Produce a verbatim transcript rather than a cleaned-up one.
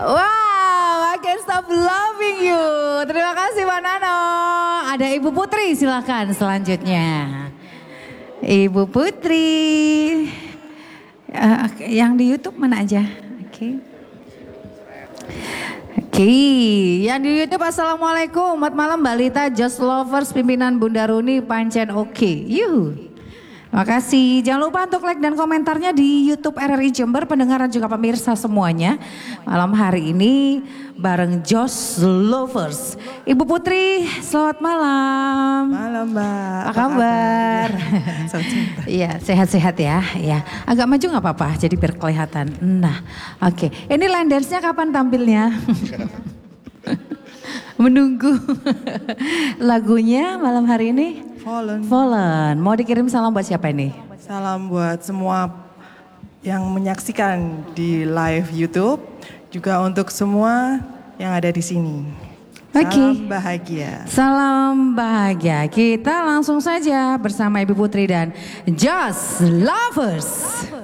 Wow, I can't stop loving you. Terima kasih Pak Nano. Ada Ibu Putri, silakan selanjutnya. Ibu Putri. Uh, yang di YouTube mana aja? Oke. Okay. Oke, okay. Yang di YouTube Assalamualaikum, selamat malam Mbak Lita, Just Lovers, pimpinan Bunda Runi, Pancen oke. Okay. Yuhu. Makasih. Jangan lupa untuk like dan komentarnya di YouTube R R I Jember, pendengar dan juga pemirsa semuanya. Malam hari ini bareng Just Lovers. Ibu Putri, selamat malam. Malam Mbak. Apa kabar? Iya, sehat-sehat ya. Ya, agak maju nggak apa-apa, jadi biar kelihatan. Nah, oke. Okay. Ini line dance-nya kapan tampilnya? Menunggu. Lagunya malam hari ini? Fallen. Fallen. Mau dikirim salam buat siapa ini? Salam buat semua yang menyaksikan di live YouTube, juga untuk semua yang ada di sini. Oke. Okay. Salam bahagia. Salam bahagia. Kita langsung saja bersama Ibu Putri dan Just Lovers.